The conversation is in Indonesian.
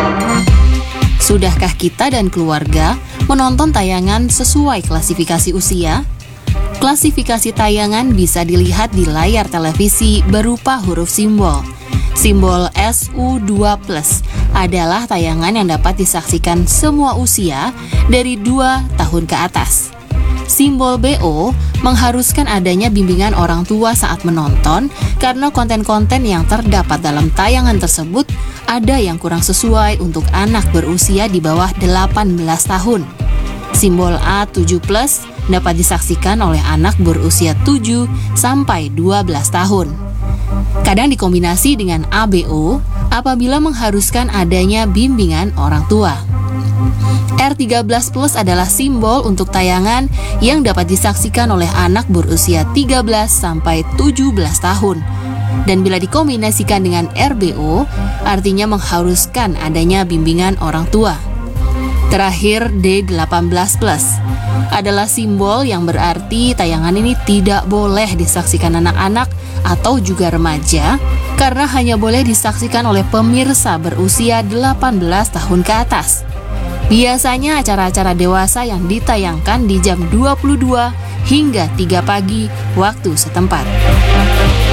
Sudahkah kita dan keluarga menonton tayangan sesuai klasifikasi usia? Klasifikasi tayangan bisa dilihat di layar televisi berupa huruf simbol. Simbol SU2+ adalah tayangan yang dapat disaksikan semua usia dari 2 tahun ke atas. Simbol BO mengharuskan adanya bimbingan orang tua saat menonton karena konten-konten yang terdapat dalam tayangan tersebut ada yang kurang sesuai untuk anak berusia di bawah 18 tahun. Simbol A7+ dapat disaksikan oleh anak berusia 7 sampai 12 tahun. Kadang dikombinasi dengan ABO apabila mengharuskan adanya bimbingan orang tua. R13+ adalah simbol untuk tayangan yang dapat disaksikan oleh anak berusia 13 sampai 17 tahun. Dan bila dikombinasikan dengan RBO, artinya mengharuskan adanya bimbingan orang tua. Terakhir, D18+ adalah simbol yang berarti tayangan ini tidak boleh disaksikan anak-anak atau juga remaja karena hanya boleh disaksikan oleh pemirsa berusia 18 tahun ke atas. Biasanya acara-acara dewasa yang ditayangkan di jam 22 hingga 3 pagi waktu setempat.